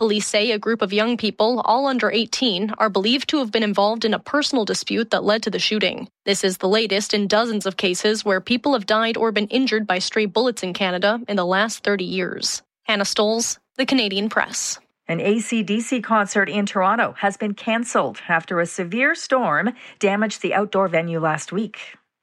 Police say a group of young people, all under 18, are believed to have been involved in a personal dispute that led to the shooting. This is the latest in dozens of cases where people have died or been injured by stray bullets in Canada in the last 30 years. Hannah Stoles, The Canadian Press. An AC/DC concert in Toronto has been cancelled after a severe storm damaged the outdoor venue last week.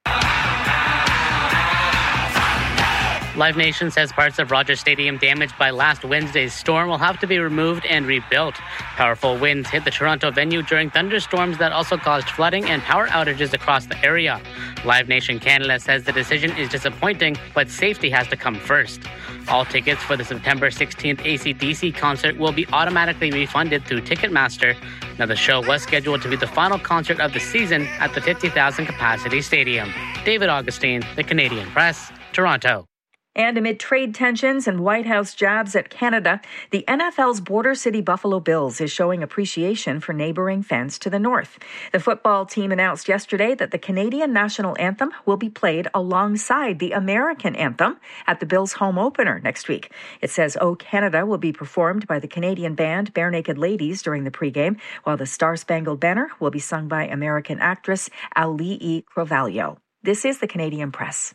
Live Nation says parts of Rogers Stadium damaged by last Wednesday's storm will have to be removed and rebuilt. Powerful winds hit the Toronto venue during thunderstorms that also caused flooding and power outages across the area. Live Nation Canada says the decision is disappointing, but safety has to come first. All tickets for the September 16th AC/DC concert will be automatically refunded through Ticketmaster. Now, the show was scheduled to be the final concert of the season at the 50,000 capacity stadium. David Augustine, The Canadian Press, Toronto. And amid trade tensions and White House jabs at Canada, the NFL's border city Buffalo Bills is showing appreciation for neighboring fans to the north. The football team announced yesterday that the Canadian national anthem will be played alongside the American anthem at the Bills' home opener next week. It says "O Canada" will be performed by the Canadian band Bare Naked Ladies during the pregame, while the Star-Spangled Banner will be sung by American actress Auli'i Cravalho. This is the Canadian Press.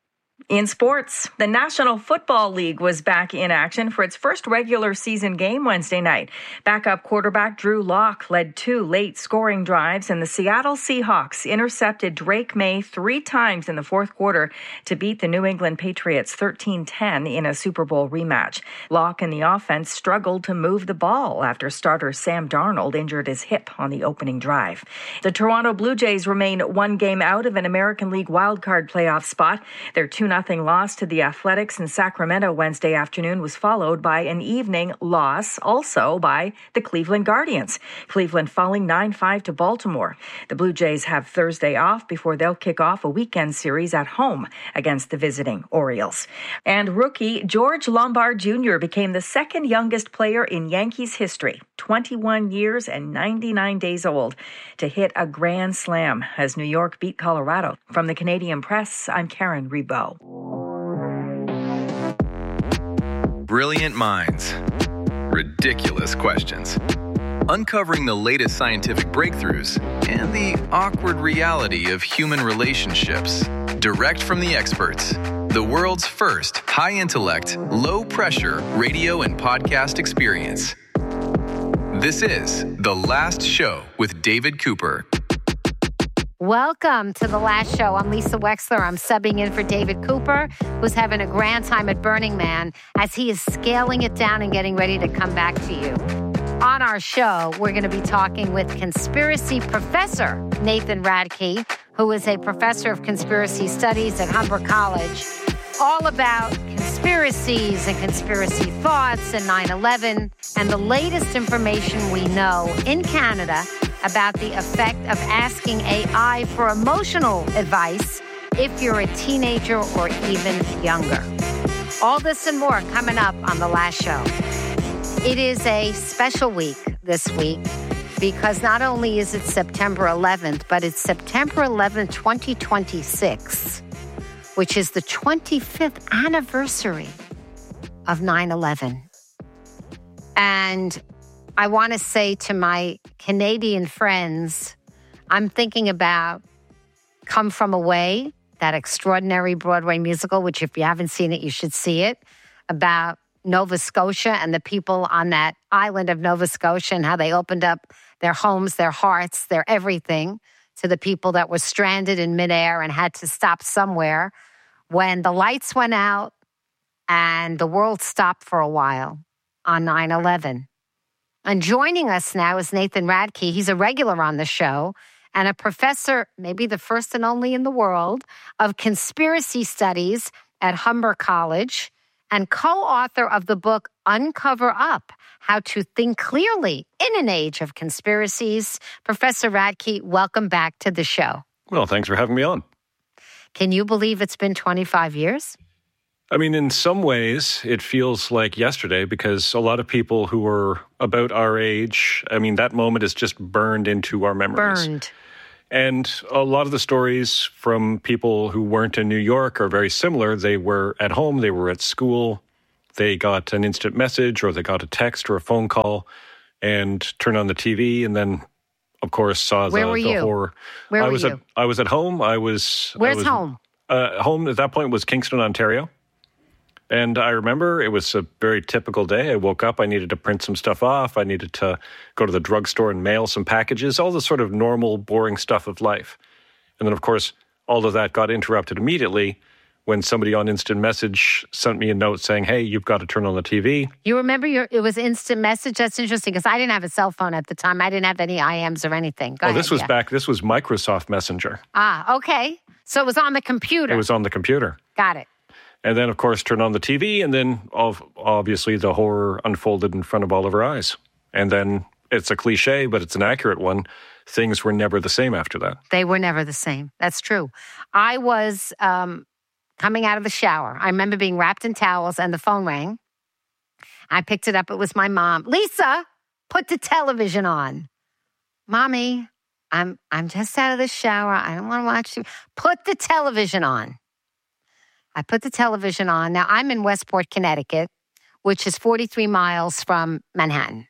In sports, the National Football League was back in action for its first regular season game Wednesday night. Backup quarterback Drew Lock led 2 late scoring drives, and the Seattle Seahawks intercepted Drake May 3 times in the fourth quarter to beat the New England Patriots 13-10 in a Super Bowl rematch. Lock and the offense struggled to move the ball after starter Sam Darnold injured his hip on the opening drive. The Toronto Blue Jays remain 1 game out of an American League wildcard playoff spot. Their 2-0 loss to the Athletics in Sacramento Wednesday afternoon was followed by an evening loss also by the Cleveland Guardians. Cleveland falling 9-5 to Baltimore. The Blue Jays have Thursday off before they'll kick off a weekend series at home against the visiting Orioles. And rookie George Lombard Jr. became the second youngest player in Yankees history, 21 years and 99 days old, to hit a grand slam as New York beat Colorado. From the Canadian Press, I'm Karen Rebo. Brilliant minds. Ridiculous questions. Uncovering the latest scientific breakthroughs and the awkward reality of human relationships. Direct from the experts. The world's first high-intellect, low-pressure radio and podcast experience. This is The Last Show with David Cooper. Welcome to The Last Show. I'm Lisa Wexler. I'm subbing in for David Cooper, who's having a grand time at Burning Man as he is scaling it down and getting ready to come back to you. On our show, we're going to be talking with conspiracy professor Nathan Radke, who is a professor of conspiracy studies at Humber College, all about conspiracies and conspiracy thoughts and 9/11 and the latest information we know in Canada about the effect of asking AI for emotional advice if you're a teenager or even younger. All this and more coming up on The Last Show. It is a special week this week because not only is it September 11th, but it's September 11th, 2026, which is the 25th anniversary of 9/11. And I want to say to my Canadian friends, I'm thinking about Come From Away, that extraordinary Broadway musical, which if you haven't seen it, you should see it, about Nova Scotia and the people on that island of Nova Scotia and how they opened up their homes, their hearts, their everything to the people that were stranded in midair and had to stop somewhere when the lights went out and the world stopped for a while on 9/11. And joining us now is Nathan Radke. He's a regular on the show and a professor, maybe the first and only in the world, of conspiracy studies at Humber College and co-author of the book Uncover Up, How to Think Clearly in an Age of Conspiracies. Professor Radke, welcome back to the show. Well, thanks for having me on. Can you believe it's been 25 years? I mean, in some ways, it feels like yesterday because a lot of people who were about our age, I mean, that moment is just burned into our memories. Burned. And a lot of the stories from people who weren't in New York are very similar. They were at home, they were at school, they got an instant message or they got a text or a phone call and turned on the TV and then, of course, saw the horror. Where were you? I was at home. Where's home? Home at that point was Kingston, Ontario. And I remember it was a very typical day. I woke up, I needed to print some stuff off. I needed to go to the drugstore and mail some packages, all the sort of normal, boring stuff of life. And then, of course, all of that got interrupted immediately when somebody on Instant Message sent me a note saying, hey, you've got to turn on the TV. You remember it was Instant Message? That's interesting because I didn't have a cell phone at the time. I didn't have any IMs or anything. Go ahead, this was this was Microsoft Messenger. Ah, okay. So it was on the computer. It was on the computer. Got it. And then, of course, turn on the TV, and then obviously the horror unfolded in front of all of our eyes. And then it's a cliche, but it's an accurate one. Things were never the same after that. They were never the same. That's true. I was coming out of the shower. I remember being wrapped in towels, and the phone rang. I picked it up. It was my mom. Lisa, put the television on. Mommy, I'm just out of the shower. I don't want to watch you. Put the television on. I put the television on. Now, I'm in Westport, Connecticut, which is 43 miles from Manhattan.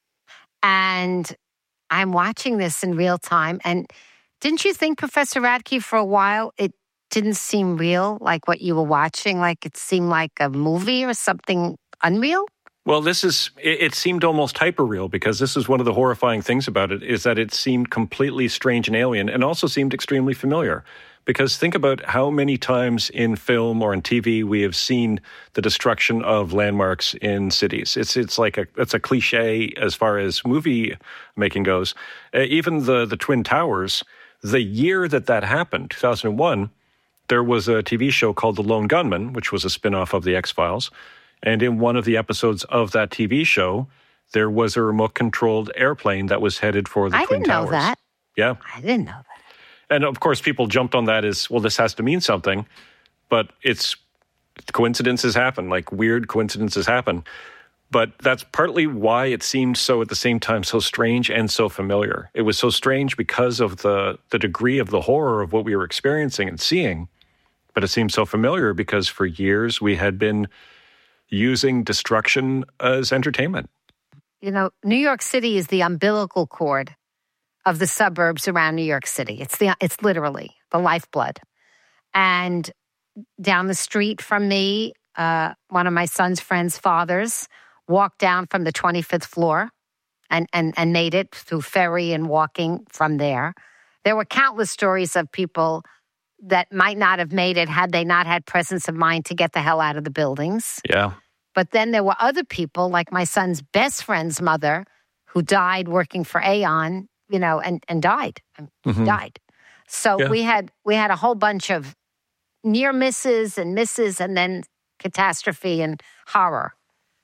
And I'm watching this in real time. And didn't you think, Professor Radke, for a while, it didn't seem real, like what you were watching? Like it seemed like a movie or something unreal? Well, it seemed almost hyper-real because this is one of the horrifying things about it is that it seemed completely strange and alien and also seemed extremely familiar. Because think about how many times in film or in TV we have seen the destruction of landmarks in cities. It's like it's a cliche as far as movie making goes. Even the Twin Towers, the year that happened, 2001, there was a TV show called The Lone Gunman, which was a spin-off of The X-Files. And in one of the episodes of that TV show, there was a remote-controlled airplane that was headed for the Twin Towers. I didn't know that. Yeah. I didn't know that. And, of course, people jumped on that as, well, this has to mean something. But coincidences happen, like weird coincidences happen. But that's partly why it seemed so, at the same time, so strange and so familiar. It was so strange because of the degree of the horror of what we were experiencing and seeing. But it seemed so familiar because for years we had been using destruction as entertainment. You know, New York City is the umbilical cord of the suburbs around New York City. It's literally the lifeblood. And down the street from me, one of my son's friend's fathers walked down from the 25th floor and made it through ferry and walking from there. There were countless stories of people that might not have made it had they not had presence of mind to get the hell out of the buildings. Yeah. But then there were other people, like my son's best friend's mother, who died working for Aon, you know, and died. Died. So yeah. we had a whole bunch of near misses and then catastrophe and horror.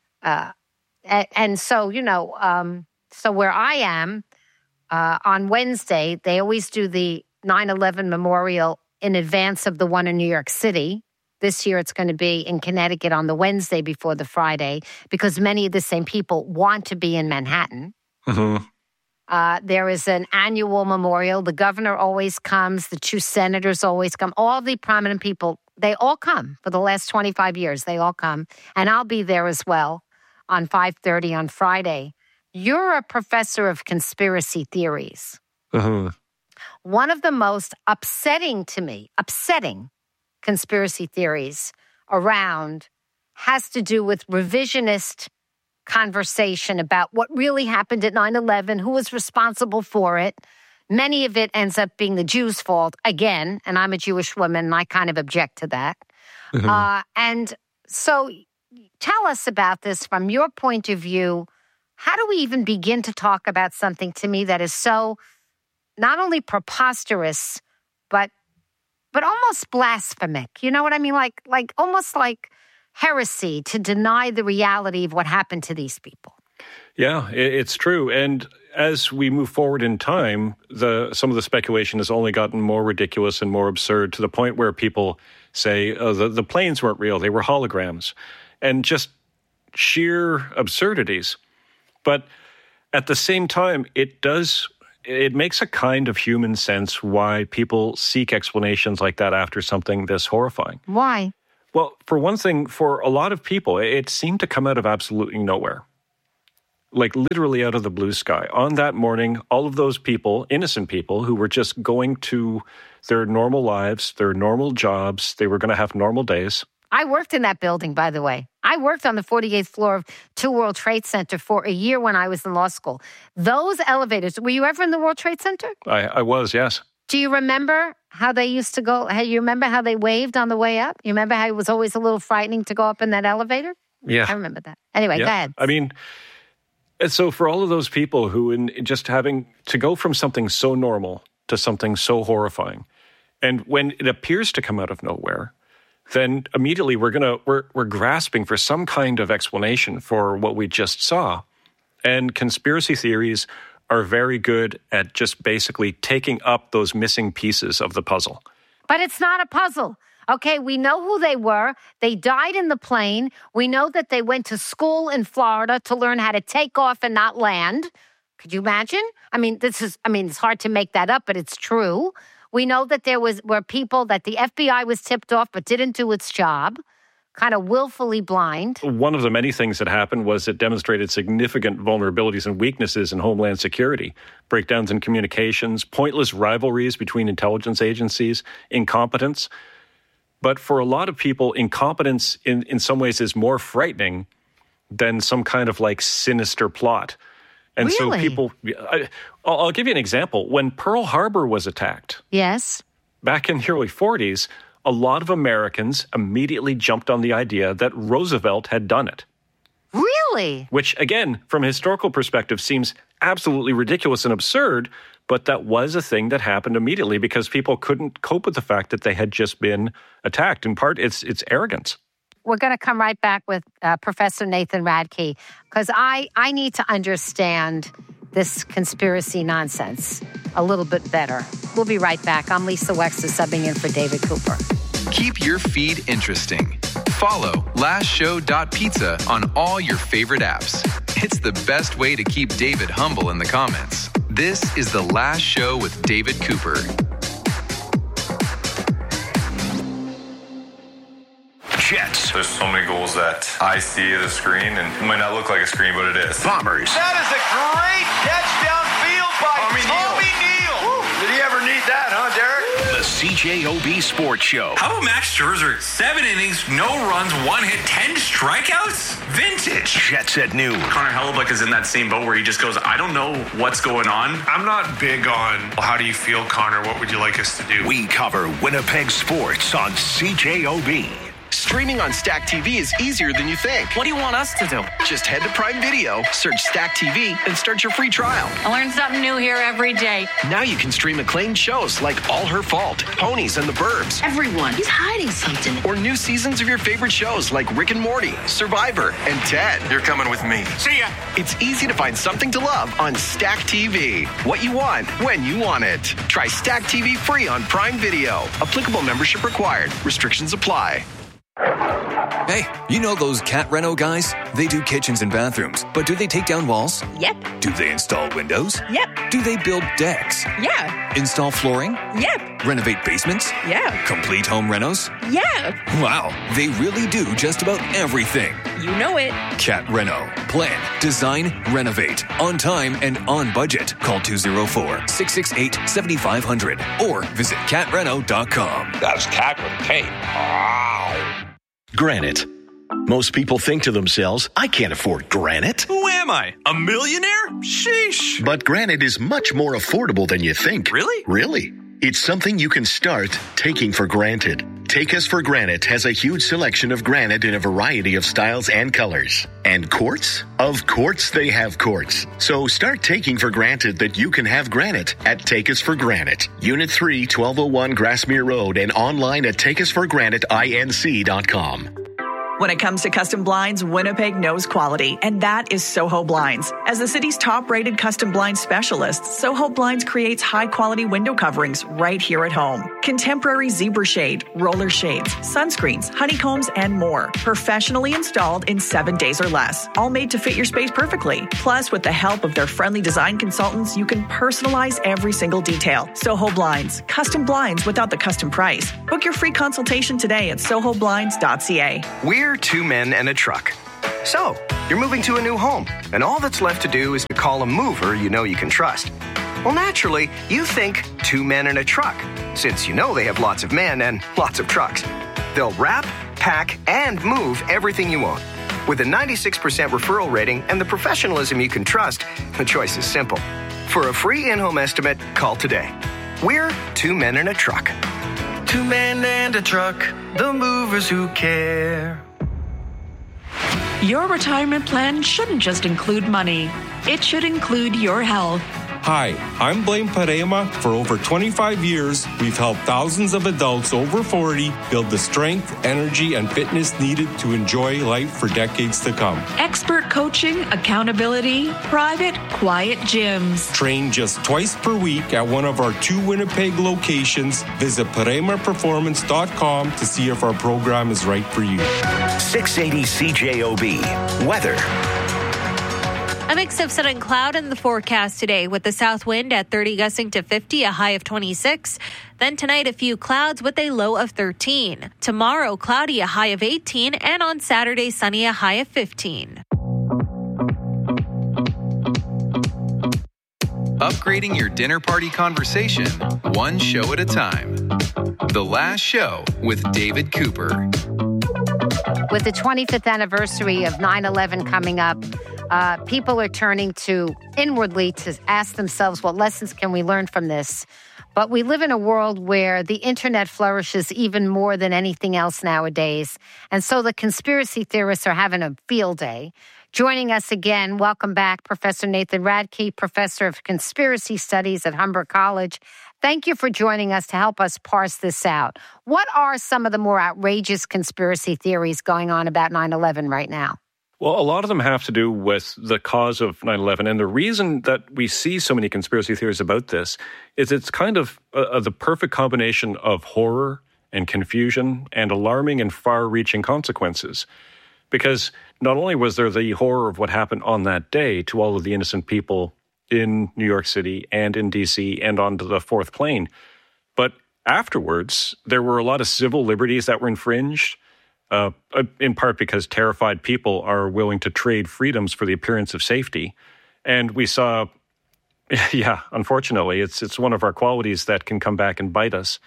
And so, you know, so where I am, on Wednesday, they always do the 9/11 memorial in advance of the one in New York City. This year it's going to be in Connecticut on the Wednesday before the Friday because many of the same people want to be in Manhattan. Mm-hmm. There is an annual memorial. The governor always comes. The 2 senators always come. All the prominent people, they all come for the last 25 years. They all come. And I'll be there as well on 5:30 on Friday. You're a professor of conspiracy theories. Mm-hmm. One of the most upsetting conspiracy theories around has to do with revisionist conversation about what really happened at 9/11, who was responsible for it. Many of it ends up being the Jews' fault again, and I'm a Jewish woman, and I kind of object to that. Mm-hmm. And so tell us about this from your point of view. How do we even begin to talk about something to me that is so not only preposterous, but almost blasphemic? You know what I mean? Like almost like heresy to deny the reality of what happened to these people. Yeah, it's true. And as we move forward in time, some of the speculation has only gotten more ridiculous and more absurd to the point where people say the planes weren't real, they were holograms, and just sheer absurdities. But at the same time, it makes a kind of human sense why people seek explanations like that after something this horrifying. Why? Well, for one thing, for a lot of people, it seemed to come out of absolutely nowhere. Like literally out of the blue sky. On that morning, all of those people, innocent people, who were just going to their normal lives, their normal jobs, they were going to have normal days. I worked in that building, by the way. I worked on the 48th floor of 2 World Trade Center for a year when I was in law school. Those elevators, were you ever in the World Trade Center? I was, yes. Do you remember how they used to go? You remember how they waved on the way up? You remember how it was always a little frightening to go up in that elevator? Yeah. I remember that. Anyway, yeah. Go ahead. I mean, and so for all of those people who in just having to go from something so normal to something so horrifying, and when it appears to come out of nowhere, then immediately we're grasping for some kind of explanation for what we just saw. And conspiracy theories are very good at just basically taking up those missing pieces of the puzzle. But it's not a puzzle. Okay, we know who they were. They died in the plane. We know that they went to school in Florida to learn how to take off and not land. Could you imagine? It's hard to make that up, but it's true. We know that were people that the FBI was tipped off but didn't do its job, kind of willfully blind. One of the many things that happened was it demonstrated significant vulnerabilities and weaknesses in Homeland Security, breakdowns in communications, pointless rivalries between intelligence agencies, incompetence. But for a lot of people, incompetence in some ways is more frightening than some kind of like sinister plot. And really? So people, I'll give you an example. When Pearl Harbor was attacked, yes, back in the early 40s, a lot of Americans immediately jumped on the idea that Roosevelt had done it. Really? Which, again, from a historical perspective, seems absolutely ridiculous and absurd, but that was a thing that happened immediately because people couldn't cope with the fact that they had just been attacked. In part, it's arrogance. We're going to come right back with Professor Nathan Radke, because I need to understand this conspiracy nonsense a little bit better. We'll be right back. I'm Lisa Wexler, subbing in for David Cooper. Keep your feed interesting. Follow lastshow.pizza on all your favorite apps. It's the best way to keep David humble in the comments. This is The Last Show with David Cooper. Jets. There's so many goals that I see at a screen, and it might not look like a screen, but it is. Bombers. That is a great catch downfield by Tommy Neal. Did he ever need that, huh, Derek? The CJOB Sports Show. How about Max Scherzer? 7 innings, no runs, 1 hit, 10 strikeouts? Vintage. Jets at noon. Connor Hellebuyck is in that same boat where he just goes, I don't know what's going on. I'm not big on how do you feel, Connor? What would you like us to do? We cover Winnipeg sports on CJOB. Streaming on Stack TV is easier than you think. What do you want us to do? Just head to Prime Video, search Stack TV, and start your free trial. I learn something new here every day. Now you can stream acclaimed shows like All Her Fault, Ponies, and The Burbs. Everyone is hiding something. Or new seasons of your favorite shows like Rick and Morty, Survivor, and Ted. You're coming with me. See ya. It's easy to find something to love on Stack TV. What you want, when you want it. Try Stack TV free on Prime Video. Applicable membership required. Restrictions apply. Hey, you know those Cat Reno guys? They do kitchens and bathrooms, but do they take down walls? Yep. Do they install windows? Yep. Do they build decks? Yeah. Install flooring? Yep. Renovate basements? Yeah. Complete home renos? Yeah. Wow, they really do just about everything. You know it. Cat Reno. Plan, design, renovate. On time and on budget. Call 204-668-7500 or visit catreno.com. That's cat with a K. Wow. Granite. Most people think to themselves, I can't afford granite. Who am I? A millionaire? Sheesh. But granite is much more affordable than you think. Really? Really. It's something you can start taking for granted. Take Us for Granite has a huge selection of granite in a variety of styles and colors. And quartz? Of course they have quartz. So start taking for granted that you can have granite at Take Us for Granite. Unit 3, 1201 Grassmere Road, and online at takeusforgraniteinc.com. When it comes to custom blinds, Winnipeg knows quality, and that is Soho Blinds. As the city's top-rated custom blind specialist, Soho Blinds creates high-quality window coverings right here at home. Contemporary zebra shade, roller shades, sunscreens, honeycombs, and more. Professionally installed in 7 days or less. All made to fit your space perfectly. Plus, with the help of their friendly design consultants, you can personalize every single detail. Soho Blinds. Custom blinds without the custom price. Book your free consultation today at sohoblinds.ca. We're two men and a truck. So, you're moving to a new home, and all that's left to do is to call a mover you know you can trust. Well, naturally, you think two men and a truck, since you know they have lots of men and lots of trucks. They'll wrap, pack, and move everything you own. With a 96% referral rating and the professionalism you can trust, the choice is simple. For a free in-home estimate, call today. We're two men and a truck. Two men and a truck, the movers who care. Your retirement plan shouldn't just include money. It should include your health. Hi, I'm Blaine Parema. For over 25 years, we've helped thousands of adults over 40 build the strength, energy, and fitness needed to enjoy life for decades to come. Expert coaching, accountability, private, quiet gyms. Train just twice per week at one of our 2 Winnipeg locations. Visit ParemaPerformance.com to see if our program is right for you. 680 CJOB. Weather. A mix of sun and cloud in the forecast today with the south wind at 30 gusting to 50, a high of 26. Then tonight, a few clouds with a low of 13. Tomorrow, cloudy, a high of 18. And on Saturday, sunny, a high of 15. Upgrading your dinner party conversation, one show at a time. The Last Show with David Cooper. With the 25th anniversary of 9/11 coming up, people are turning to inwardly to ask themselves, what lessons can we learn from this? But we live in a world where the internet flourishes even more than anything else nowadays. And so the conspiracy theorists are having a field day. Joining us again, welcome back, Professor Nathan Radke, Professor of Conspiracy Studies at Humber College. Thank you for joining us to help us parse this out. What are some of the more outrageous conspiracy theories going on about 9/11 right now? Well, a lot of them have to do with the cause of 9/11. And the reason that we see so many conspiracy theories about this is it's kind of the perfect combination of horror and confusion and alarming and far-reaching consequences. Because not only was there the horror of what happened on that day to all of the innocent people in New York City and in D.C. and onto the fourth plane, but afterwards, there were a lot of civil liberties that were infringed, in part because terrified people are willing to trade freedoms for the appearance of safety. And we saw, unfortunately, it's one of our qualities that can come back and bite us.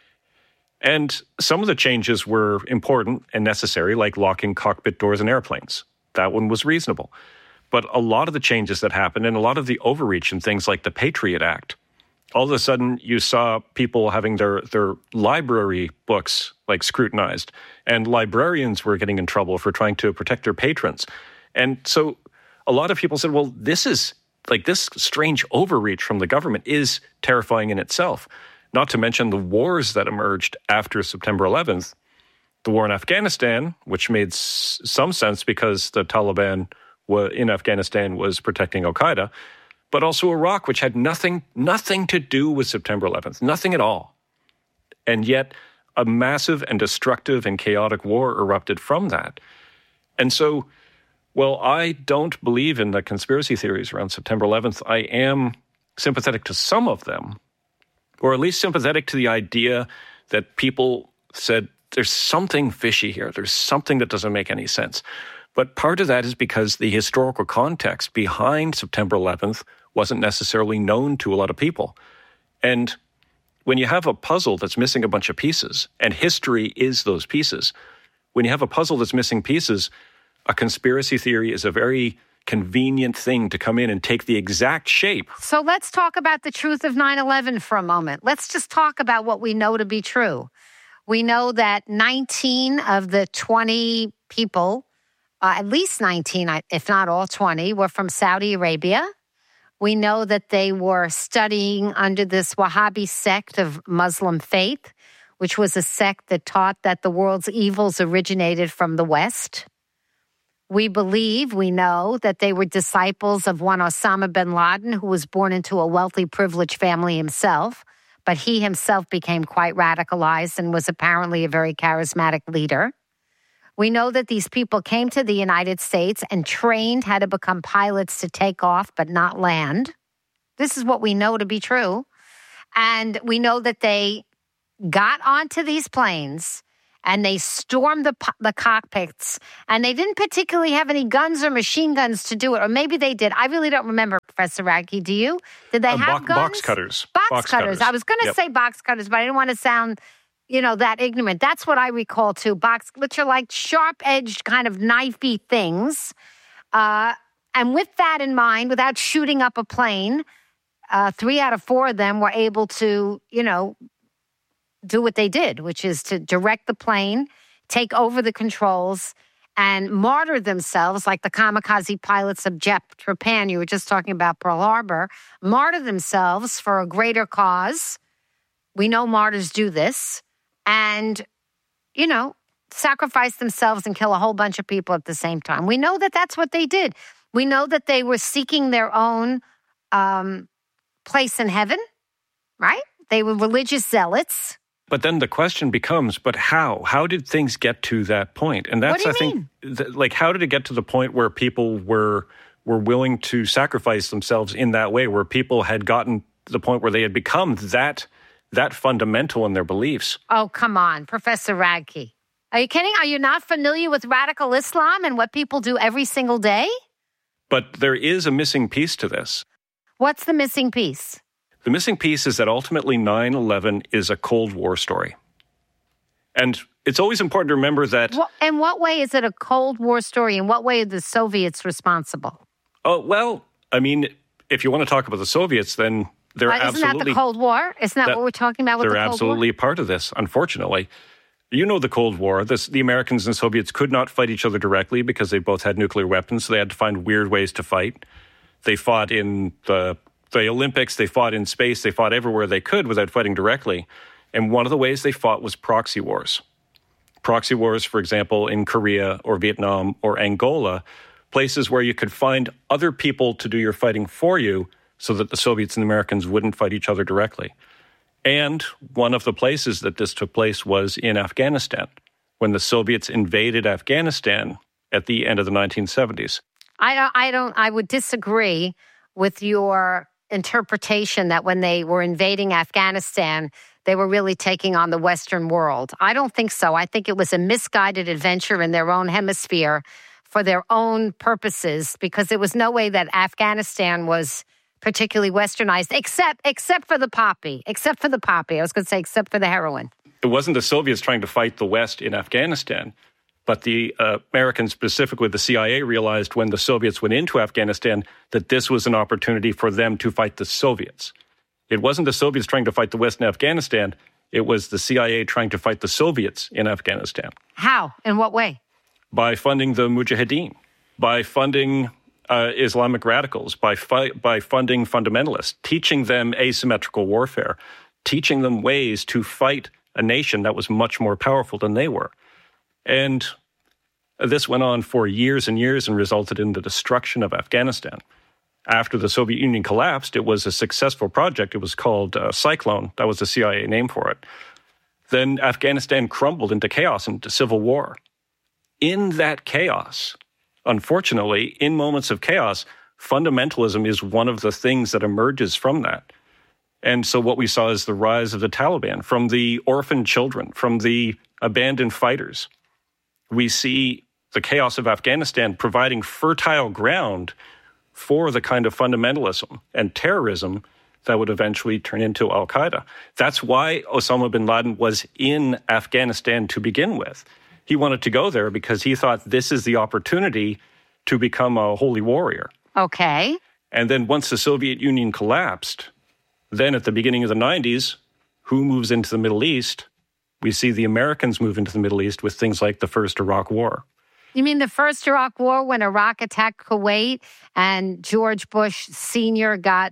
And some of the changes were important and necessary, like locking cockpit doors in airplanes. That one was reasonable. But a lot of the changes that happened and a lot of the overreach in things like the Patriot Act, all of a sudden you saw people having their library books like scrutinized, and librarians were getting in trouble for trying to protect their patrons. And so a lot of people said, well, this strange overreach from the government is terrifying in itself. Not to mention the wars that emerged after September 11th, the war in Afghanistan, which made some sense because the Taliban in Afghanistan was protecting al-Qaeda, but also Iraq, which had nothing to do with September 11th, nothing at all. And yet a massive and destructive and chaotic war erupted from that. And so, well, I don't believe in the conspiracy theories around September 11th. I am sympathetic to some of them, or at least sympathetic to the idea that people said, there's something fishy here. There's something that doesn't make any sense. But part of that is because the historical context behind September 11th wasn't necessarily known to a lot of people. And when you have a puzzle that's missing a bunch of pieces, and history is those pieces, when you have a puzzle that's missing pieces, a conspiracy theory is a very convenient thing to come in and take the exact shape. So let's talk about the truth of 9/11 for a moment. Let's just talk about what we know to be true. We know that 19 of the 20 people, at least 19, if not all 20, were from Saudi Arabia. We know that they were studying under this Wahhabi sect of Muslim faith. which was a sect that taught that the world's evils originated from the West. We know that they were disciples of one Osama bin Laden, who was born into a wealthy, privileged family himself, but he himself became quite radicalized and was apparently a very charismatic leader. We know that these people came to the United States and trained how to become pilots to take off but not land. This is what we know to be true. And we know that they got onto these planes and they stormed the cockpits, and they didn't particularly have any guns or machine guns to do it. Or maybe they did. I really don't remember, Professor Radke. Do you? Did they have guns? Box cutters. Box cutters. I was going to say box cutters, but I didn't want to sound, that ignorant. That's what I recall, too. Which are like sharp-edged kind of knifey things. And with that in mind, without shooting up a plane, 3 out of 4 of them were able to, do what they did, which is to direct the plane, take over the controls, and martyr themselves like the kamikaze pilots of Japan. You were just talking about Pearl Harbor. Martyr themselves for a greater cause. We know martyrs do this. And, sacrifice themselves and kill a whole bunch of people at the same time. We know that that's what they did. We know that they were seeking their own place in heaven, right? They were religious zealots. But then the question becomes, but how? How did things get to that point? And that's, what do you mean? How did it get to the point where people were willing to sacrifice themselves in that way, where people had gotten to the point where they had become that fundamental in their beliefs? Oh, come on, Professor Radke. Are you kidding? Are you not familiar with radical Islam and what people do every single day? But there is a missing piece to this. What's the missing piece? The missing piece is that ultimately 9/11 is a Cold War story. And it's always important to remember that... In what way is it a Cold War story? In what way are the Soviets responsible? Oh, well, I mean, if you want to talk about the Soviets, then they're absolutely... Isn't that the Cold War? Isn't that what we're talking about with the Cold War? They're absolutely a part of this, unfortunately. You know the Cold War. The Americans and Soviets could not fight each other directly because they both had nuclear weapons, so they had to find weird ways to fight. They fought in the Olympics, they fought in space, they fought everywhere they could without fighting directly. And one of the ways they fought was proxy wars. Proxy wars, for example, in Korea or Vietnam or Angola, places where you could find other people to do your fighting for you so that the Soviets and the Americans wouldn't fight each other directly. And one of the places that this took place was in Afghanistan, when the Soviets invaded Afghanistan at the end of the 1970s. I would disagree with your interpretation that when they were invading Afghanistan, they were really taking on the Western world. I don't think so. I think it was a misguided adventure in their own hemisphere for their own purposes, because there was no way that Afghanistan was particularly westernized, except for the poppy. Except for the poppy. I was going to say except for the heroin. It wasn't the Soviets trying to fight the West in Afghanistan, but the Americans, specifically the CIA, realized when the Soviets went into Afghanistan that this was an opportunity for them to fight the Soviets. It wasn't the Soviets trying to fight the West in Afghanistan. It was the CIA trying to fight the Soviets in Afghanistan. How? In what way? By funding the Mujahideen, by funding Islamic radicals, by funding fundamentalists, teaching them asymmetrical warfare, teaching them ways to fight a nation that was much more powerful than they were. And this went on for years and years and resulted in the destruction of Afghanistan. After the Soviet Union collapsed, it was a successful project. It was called Cyclone. That was the CIA name for it. Then Afghanistan crumbled into chaos, into civil war. In that chaos, unfortunately, in moments of chaos, fundamentalism is one of the things that emerges from that. And so what we saw is the rise of the Taliban, from the orphaned children, from the abandoned fighters. We see the chaos of Afghanistan providing fertile ground for the kind of fundamentalism and terrorism that would eventually turn into al-Qaeda. That's why Osama bin Laden was in Afghanistan to begin with. He wanted to go there because he thought this is the opportunity to become a holy warrior. Okay. And then once the Soviet Union collapsed, then at the beginning of the 90s, who moves into the Middle East? We see the Americans move into the Middle East with things like the First Iraq War. You mean the First Iraq War when Iraq attacked Kuwait and George Bush Sr. got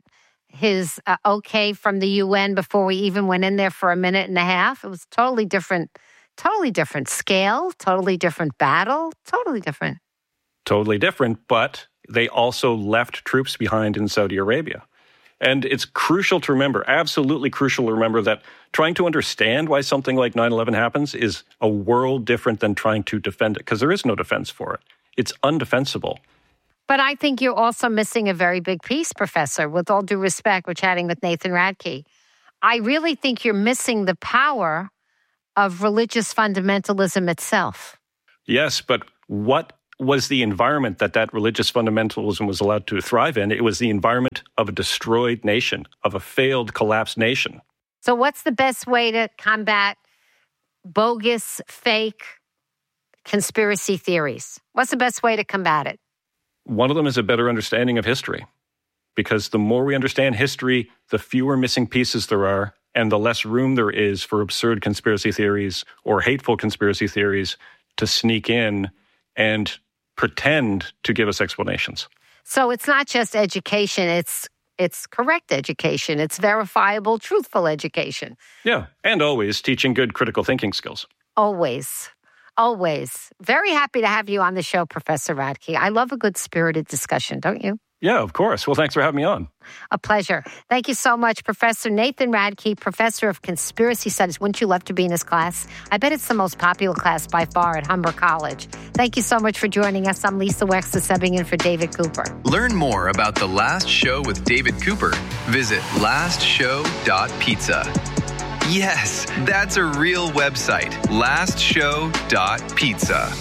his okay from the UN before we even went in there for a minute and a half. It was totally different scale, totally different battle, totally different. Totally different, but they also left troops behind in Saudi Arabia. And it's crucial to remember, absolutely crucial to remember, that trying to understand why something like 9/11 happens is a world different than trying to defend it, because there is no defense for it. It's undefensible. But I think you're also missing a very big piece, Professor. With all due respect, we're chatting with Nathan Radke. I really think you're missing the power of religious fundamentalism itself. Yes, but what was the environment that religious fundamentalism was allowed to thrive in? It was the environment of a destroyed nation, of a failed, collapsed nation. So what's the best way to combat bogus, fake conspiracy theories? What's the best way to combat it? One of them is a better understanding of history, because the more we understand history, the fewer missing pieces there are, and the less room there is for absurd conspiracy theories or hateful conspiracy theories to sneak in and pretend to give us explanations. So it's not just education, it's correct education, it's verifiable, truthful education. Yeah, and always teaching good critical thinking skills. Always. Very happy to have you on the show, Professor Radke. I love a good spirited discussion, don't you? Yeah, of course. Well, thanks for having me on. A pleasure. Thank you so much, Professor Nathan Radke, Professor of Conspiracy Studies. Wouldn't you love to be in his class? I bet it's the most popular class by far at Humber College. Thank you so much for joining us. I'm Lisa Wexler, subbing in for David Cooper. Learn more about The Last Show with David Cooper. Visit lastshow.pizza. Yes, that's a real website. lastshow.pizza.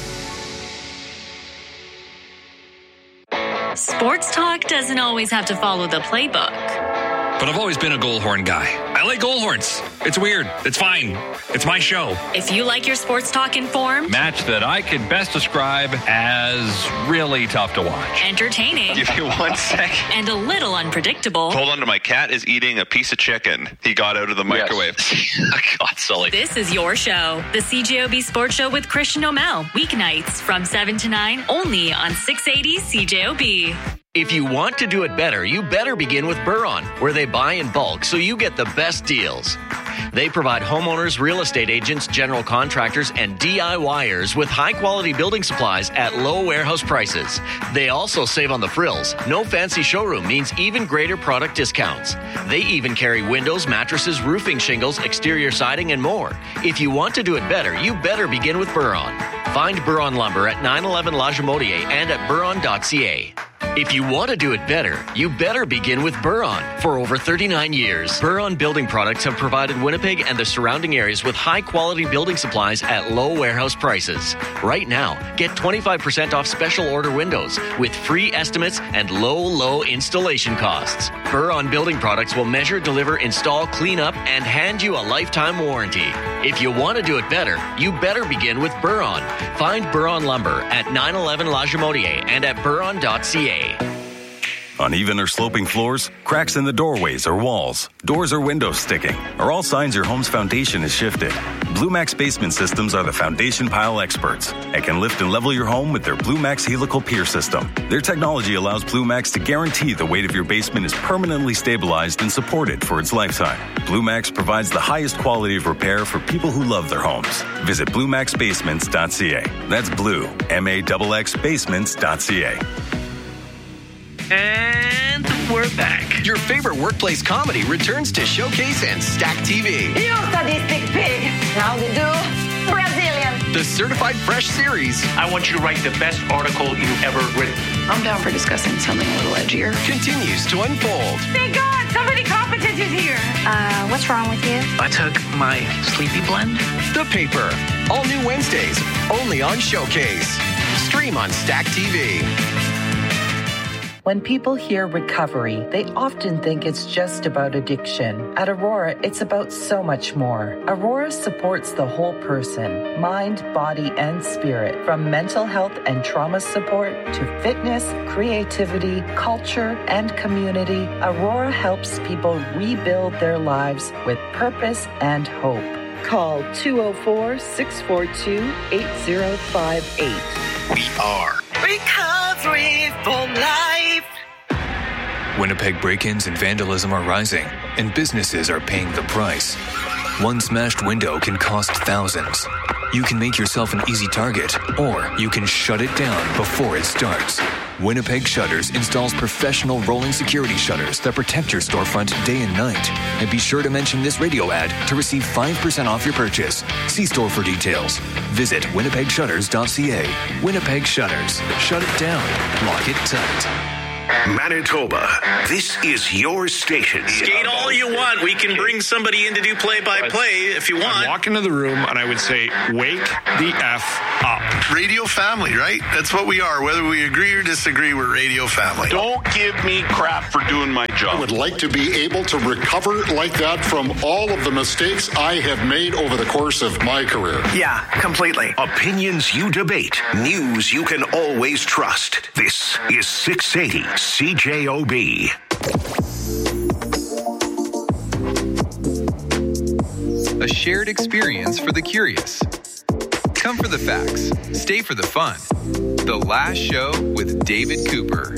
Sports talk doesn't always have to follow the playbook. But I've always been a Goldhorn guy. I like Goldhorns. It's weird. It's fine. It's my show. If you like your sports talk informed, match that I could best describe as really tough to watch. Entertaining. Give me 1 second. And a little unpredictable. Hold on, my cat is eating a piece of chicken. He got out of the microwave. God, Sully. This is your show, the CJOB Sports Show with Christian O'Mell. Weeknights from 7 to 9, only on 680 CJOB. If you want to do it better, you better begin with Buron, where they buy in bulk so you get the best deals. They provide homeowners, real estate agents, general contractors, and DIYers with high-quality building supplies at low warehouse prices. They also save on the frills. No fancy showroom means even greater product discounts. They even carry windows, mattresses, roofing shingles, exterior siding, and more. If you want to do it better, you better begin with Buron. Find Buron Lumber at 911 La Jamodier and at buron.ca. If you want to do it better, you better begin with Buron. For over 39 years, Buron Building Products have provided Winnipeg and the surrounding areas with high-quality building supplies at low warehouse prices. Right now, get 25% off special order windows with free estimates and low installation costs. Buron Building Products will measure, deliver, install, clean up, and hand you a lifetime warranty. If you want to do it better, you better begin with Buron. Find Buron Lumber at 911 La Jamodier and at buron.ca. Uneven or sloping floors, cracks in the doorways or walls, doors or windows sticking, are all signs your home's foundation is shifted. Blue Max Basement Systems are the foundation pile experts and can lift and level your home with their Blue Max Helical Pier System. Their technology allows Blue Max to guarantee the weight of your basement is permanently stabilized and supported for its lifetime. Blue Max provides the highest quality of repair for people who love their homes. Visit BlueMaxBasements.ca. That's Blue, MAXX Basements.ca. And we're back. Your favorite workplace comedy returns to Showcase and Stack TV. You sadistic pig. How to do? Brazilian. The Certified Fresh series. I want you to write the best article you've ever written. I'm down for discussing something a little edgier. Continues to unfold. Thank God, somebody competent is here. What's wrong with you? I took my sleepy blend. The Paper. All new Wednesdays. Only on Showcase. Stream on Stack TV. When people hear recovery, they often think it's just about addiction. At Aurora, it's about so much more. Aurora supports the whole person, mind, body, and spirit. From mental health and trauma support to fitness, creativity, culture, and community, Aurora helps people rebuild their lives with purpose and hope. Call 204-642-8058. We are Recovery for life. Winnipeg break-ins and vandalism are rising, and businesses are paying the price. One smashed window can cost thousands. You can make yourself an easy target, or you can shut it down before it starts. Winnipeg Shutters installs professional rolling security shutters that protect your storefront day and night. And be sure to mention this radio ad to receive 5% off your purchase. See store for details. Visit winnipegshutters.ca. Winnipeg Shutters. Shut it down. Lock it tight. Manitoba, this is your station. Skate all you want. We can bring somebody in to do play-by-play if you want. I'd walk into the room and I would say, wake the F up. Radio family, right? That's what we are. Whether we agree or disagree, we're radio family. Don't give me crap for doing my job. I would like to be able to recover like that from all of the mistakes I have made over the course of my career. Yeah, completely. Opinions you debate. News you can always trust. This is 680 CJOB. A shared experience for the curious. Come for the facts, stay for the fun. The Last Show with David Cooper.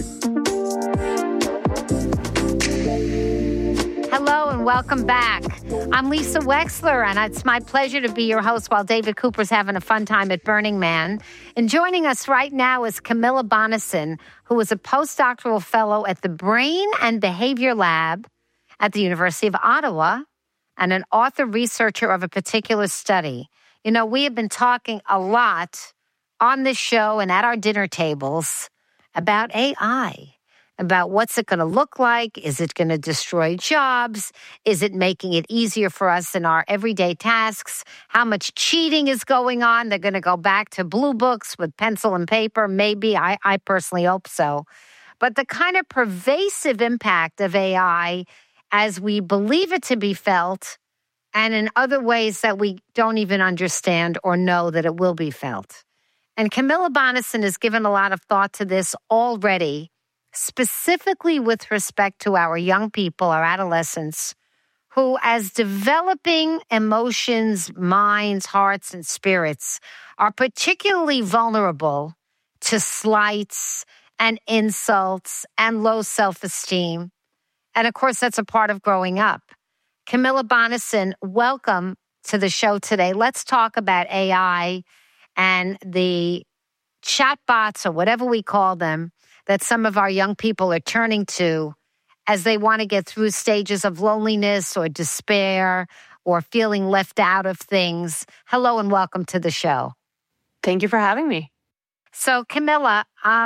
Hello and welcome back. I'm Lisa Wexler, and it's my pleasure to be your host while David Cooper's having a fun time at Burning Man. And joining us right now is Camilla Bonison, who is a postdoctoral fellow at the Brain and Behavior Lab at the University of Ottawa and an author researcher of a particular study. You know, we have been talking a lot on this show and at our dinner tables about AI. About what's it going to look like? Is it going to destroy jobs? Is it making it easier for us in our everyday tasks? How much cheating is going on? They're going to go back to blue books with pencil and paper. Maybe. I personally hope so. But the kind of pervasive impact of AI as we believe it to be felt and in other ways that we don't even understand or know that it will be felt. And Camilla Bonison has given a lot of thought to this already, specifically with respect to our young people, our adolescents, who, as developing emotions, minds, hearts, and spirits, are particularly vulnerable to slights and insults and low self-esteem. And, of course, that's a part of growing up. Camilla Bonison, welcome to the show today. Let's talk about AI and the chatbots, or whatever we call them, that some of our young people are turning to as they want to get through stages of loneliness or despair or feeling left out of things. Hello and welcome to the show. Thank you for having me. So, Camilla,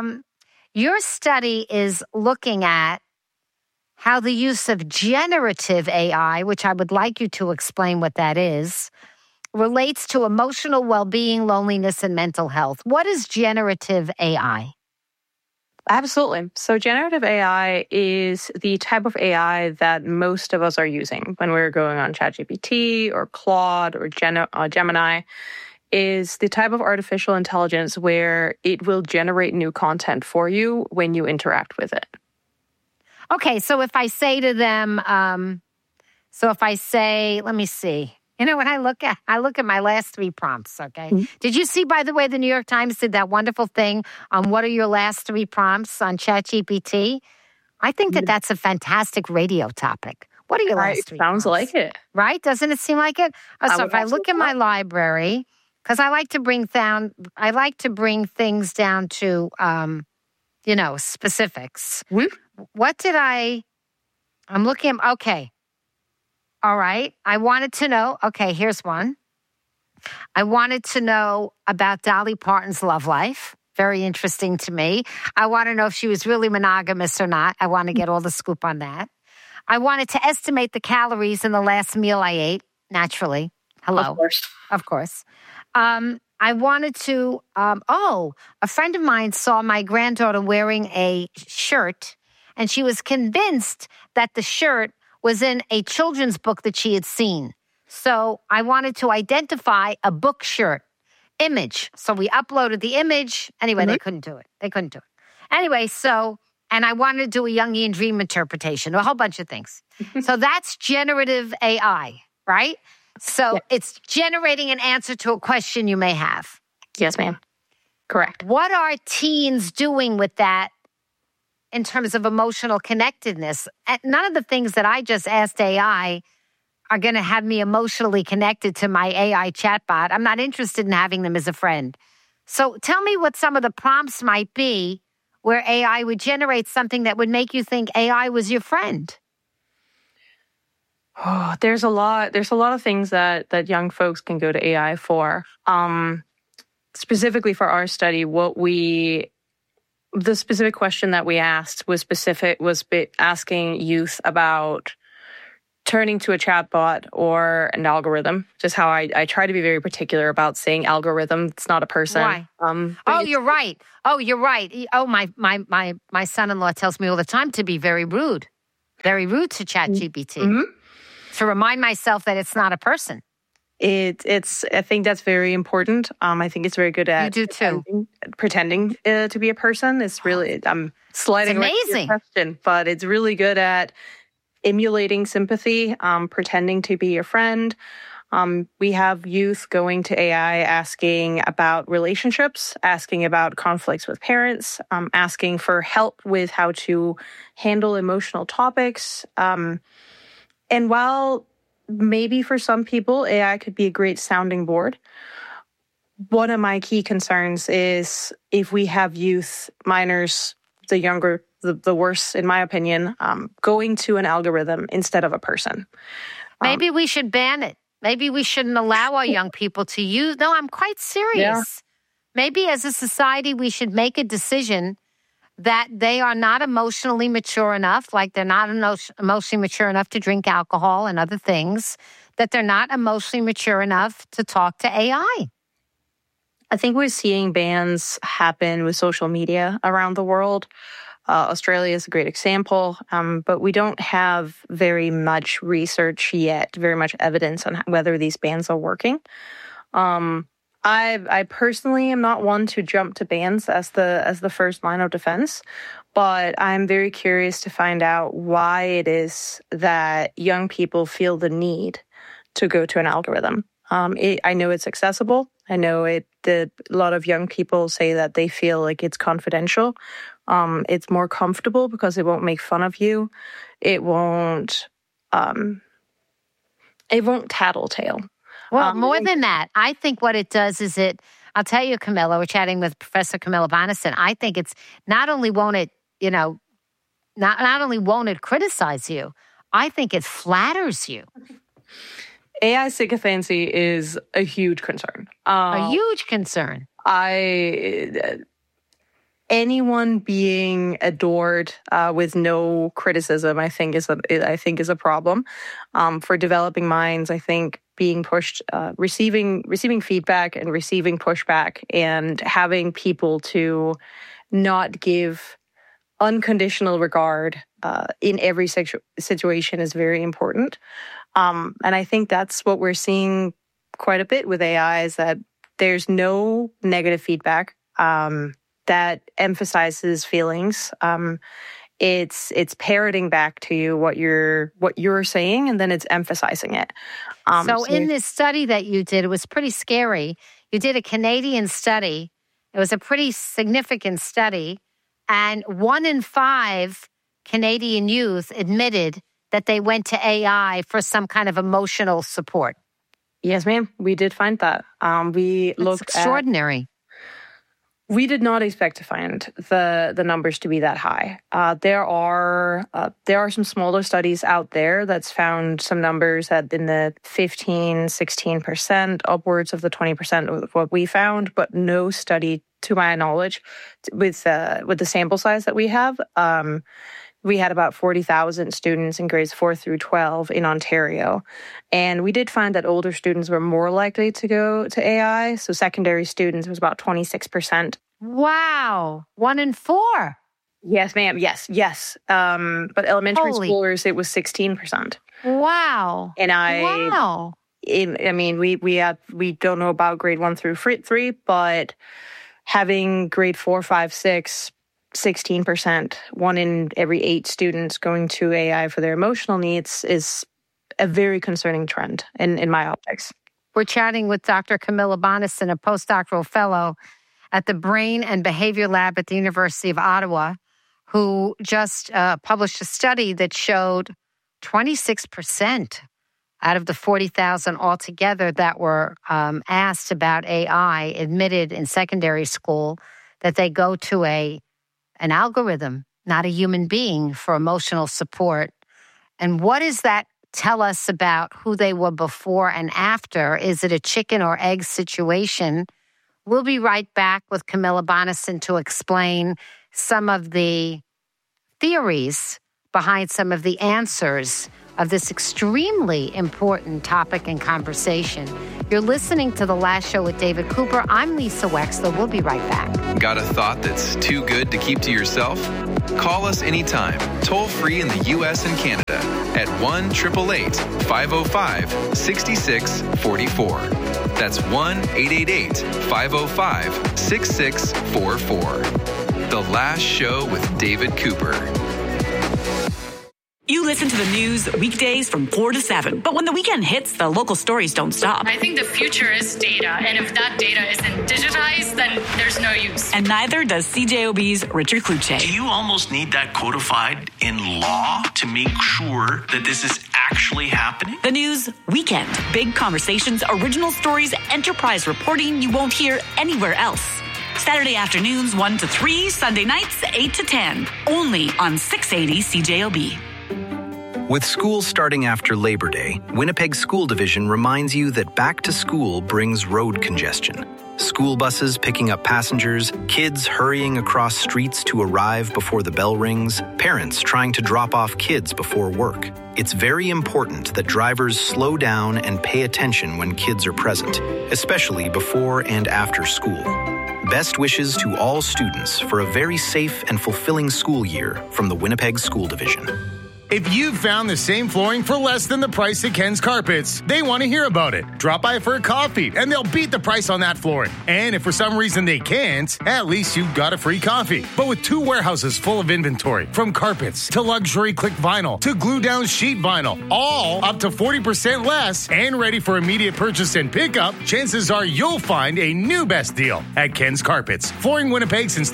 your study is looking at how the use of generative AI, which I would like you to explain what that is, relates to emotional well-being, loneliness, and mental health. What is generative AI? Absolutely. So generative AI is the type of AI that most of us are using when we're going on ChatGPT or Claude or Gemini. Is the type of artificial intelligence where it will generate new content for you when you interact with it. Okay, so if I say to them, let me see. You know, when I look at my last 3 prompts, okay? Mm-hmm. Did you see, by the way, the New York Times did that wonderful thing on what are your last 3 prompts on ChatGPT? I think that that's a fantastic radio topic. What are your last 3 prompts? Sounds like it. Right? Doesn't it seem like it? So if I look at my library, because I like to bring things down to, specifics. Mm-hmm. What did I'm looking at, okay. All right. I wanted to know, okay, here's one. I wanted to know about Dolly Parton's love life. Very interesting to me. I want to know if she was really monogamous or not. I want to get all the scoop on that. I wanted to estimate the calories in the last meal I ate, naturally. Hello. Of course. I wanted to, a friend of mine saw my granddaughter wearing a shirt, and she was convinced that the shirt was in a children's book that she had seen. So I wanted to identify a book shirt image. So we uploaded the image. Anyway, They couldn't do it. Anyway, and I wanted to do a Jungian dream interpretation, a whole bunch of things. So that's generative AI, right? So It's generating an answer to a question you may have. Yes, ma'am. Correct. What are teens doing with that in terms of emotional connectedness. None of the things that I just asked AI are going to have me emotionally connected to my AI chatbot. I'm not interested in having them as a friend. So tell me what some of the prompts might be where AI would generate something that would make you think AI was your friend. Oh, there's a lot of things that young folks can go to AI for. Specifically for our study, the specific question that we asked was asking youth about turning to a chatbot or an algorithm. Just how I try to be very particular about saying algorithm. It's not a person. Why? You're right. You're right. My son-in-law tells me all the time to be very rude to ChatGPT, to remind myself that it's not a person. I think that's very important. I think it's very good at you do too. Pretending to be a person. It's really, I'm sliding it's right to amazing. your question, but it's really good at emulating sympathy, pretending to be your friend. We have youth going to AI asking about relationships, asking about conflicts with parents, asking for help with how to handle emotional topics. And while maybe for some people, AI could be a great sounding board, one of my key concerns is if we have youth, minors, the younger, the worse, in my opinion, going to an algorithm instead of a person. Maybe we should ban it. Maybe we shouldn't allow our young people to use. No, I'm quite serious. Yeah. Maybe as a society, we should make a decision that they are not emotionally mature enough, like they're not emotionally mature enough to drink alcohol and other things, that they're not emotionally mature enough to talk to AI. I think we're seeing bans happen with social media around the world. Australia is a great example, but we don't have very much research yet, very much evidence on whether these bans are working. I personally am not one to jump to bans as the first line of defense, but I'm very curious to find out why it is that young people feel the need to go to an algorithm. I know it's accessible. I know a lot of young people say that they feel like it's confidential. It's more comfortable because it won't make fun of you. It won't tattletale. Well, more than that, I think what it does is I'll tell you, Camilla, we're chatting with Professor Camilla Bonnison. I think it's not only won't it criticize you, I think it flatters you. AI sycophancy is a huge concern. A huge concern. Anyone being adored with no criticism, I think is a problem for developing minds. I think being pushed, receiving feedback and receiving pushback, and having people to not give unconditional regard in every situation is very important. And I think that's what we're seeing quite a bit with AI, is that there's no negative feedback that emphasizes feelings. It's parroting back to you what you're saying, and then it's emphasizing it. So in this study that you did, it was pretty scary. You did a Canadian study. It was a pretty significant study, and 1 in 5 Canadian youth admitted that they went to AI for some kind of emotional support. Yes, ma'am. We did find that. That's extraordinary. We did not expect to find the numbers to be that high. There are some smaller studies out there that's found some numbers at in the 15, 16%, upwards of the 20% of what we found, but no study, to my knowledge, with the sample size that we have. We had about 40,000 students in grades 4 through 12 in Ontario. And we did find that older students were more likely to go to AI. So secondary students was about 26%. Wow. 1 in 4. Yes, ma'am. Yes. But elementary schoolers, it was 16%. Wow. And we don't know about grade 1 through 3, but having grade 4, 5, 6, 16%, 1 in every 8 students going to AI for their emotional needs is a very concerning trend in my optics. We're chatting with Dr. Camilla Bonnison, a postdoctoral fellow at the Brain and Behavior Lab at the University of Ottawa, who just published a study that showed 26% out of the 40,000 altogether that were asked about AI admitted in secondary school that they go to an algorithm, not a human being, for emotional support. And what does that tell us about who they were before and after? Is it a chicken or egg situation? We'll be right back with Camilla Bonnison to explain some of the theories behind some of the answers of this extremely important topic and conversation. You're listening to The Last Show with David Cooper. I'm Lisa Wexler. We'll be right back. Got a thought that's too good to keep to yourself? Call us anytime, toll free in the U.S. and Canada at 1-888-505-6644. That's 1-888-505-6644. The Last Show with David Cooper. You listen to the news weekdays from 4 to 7, but when the weekend hits, the local stories don't stop. I think the future is data, and if that data isn't digitized, then there's no use. And neither does CJOB's Richard Kluche. Do you almost need that codified in law to make sure that this is actually happening? The news weekend. Big conversations, original stories, enterprise reporting you won't hear anywhere else. Saturday afternoons 1 to 3, Sunday nights 8 to 10. Only on 680 CJOB. With school starting after Labor Day, Winnipeg School Division reminds you that back to school brings road congestion. School buses picking up passengers, kids hurrying across streets to arrive before the bell rings, parents trying to drop off kids before work. It's very important that drivers slow down and pay attention when kids are present, especially before and after school. Best wishes to all students for a very safe and fulfilling school year from the Winnipeg School Division. If you've found the same flooring for less than the price at Ken's Carpets, they want to hear about it. Drop by for a coffee, and they'll beat the price on that flooring. And if for some reason they can't, at least you've got a free coffee. But with 2 warehouses full of inventory, from carpets to luxury click vinyl to glue-down sheet vinyl, all up to 40% less and ready for immediate purchase and pickup, chances are you'll find a new best deal at Ken's Carpets. Flooring Winnipeg since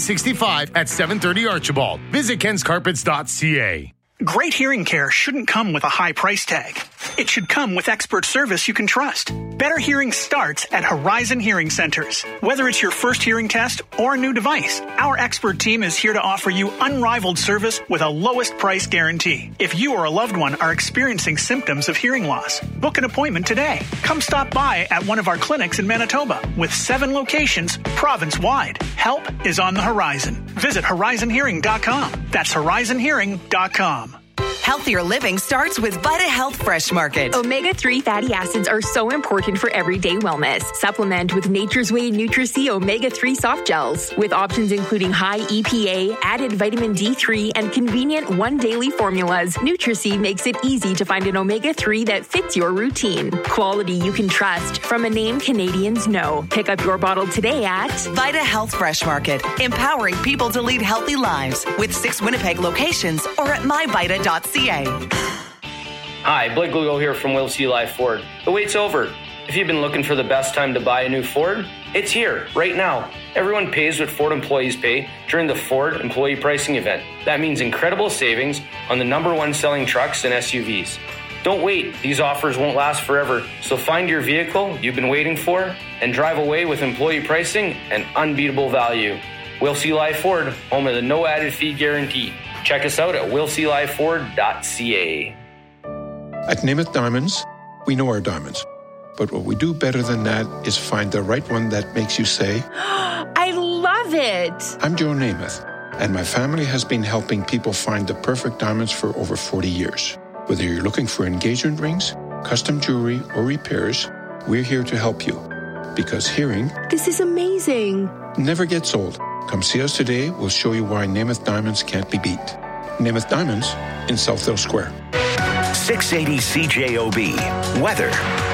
1965 at 730 Archibald. Visit kenscarpets.ca. Great hearing care shouldn't come with a high price tag. It should come with expert service you can trust. Better hearing starts at Horizon Hearing Centers. Whether it's your first hearing test or a new device, our expert team is here to offer you unrivaled service with a lowest price guarantee. If you or a loved one are experiencing symptoms of hearing loss, book an appointment today. Come stop by at one of our clinics in Manitoba with 7 locations province-wide. Help is on the horizon. Visit horizonhearing.com. That's horizonhearing.com. Healthier living starts with Vita Health Fresh Market. Omega-3 fatty acids are so important for everyday wellness. Supplement with Nature's Way Nutri-C Omega-3 soft gels. With options including high EPA, added vitamin D3, and convenient 1 daily formulas, Nutri-C makes it easy to find an omega-3 that fits your routine. Quality you can trust from a name Canadians know. Pick up your bottle today at Vita Health Fresh Market, empowering people to lead healthy lives with 6 Winnipeg locations or at myvita.ca. Hi, Blake Lugo here from Will C. Life Ford. The wait's over. If you've been looking for the best time to buy a new Ford, it's here, right now. Everyone pays what Ford employees pay during the Ford Employee Pricing Event. That means incredible savings on the #1 selling trucks and SUVs. Don't wait. These offers won't last forever. So find your vehicle you've been waiting for and drive away with employee pricing and unbeatable value. Will C. Life Ford, home of the no added fee guarantee. Check us out at willclifeford.ca. At Namath Diamonds, we know our diamonds. But what we do better than that is find the right one that makes you say, I love it. I'm Joe Namath, and my family has been helping people find the perfect diamonds for over 40 years. Whether you're looking for engagement rings, custom jewelry, or repairs, we're here to help you. Because hearing, this is amazing, never gets old. Come see us today. We'll show you why Namath Diamonds can't be beat. Namath Diamonds in Southdale Square. 680 CJOB. Weather.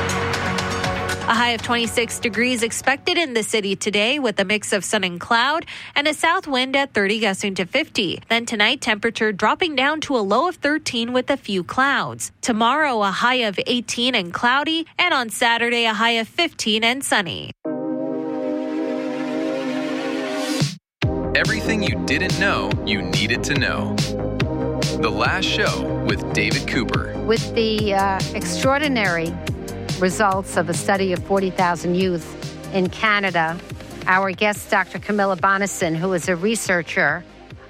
A high of 26 degrees expected in the city today with a mix of sun and cloud and a south wind at 30 gusting to 50. Then tonight, temperature dropping down to a low of 13 with a few clouds. Tomorrow, a high of 18 and cloudy, and on Saturday, a high of 15 and sunny. Everything you didn't know you needed to know. The Last Show with David Cooper. With the extraordinary results of a study of 40,000 youth in Canada, our guest, Dr. Camilla Bonnison, who is a researcher,